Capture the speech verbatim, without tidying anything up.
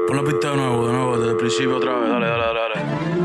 Pon la pista de nuevo, de nuevo, desde el principio otra vez. Dale, dale, dale, dale.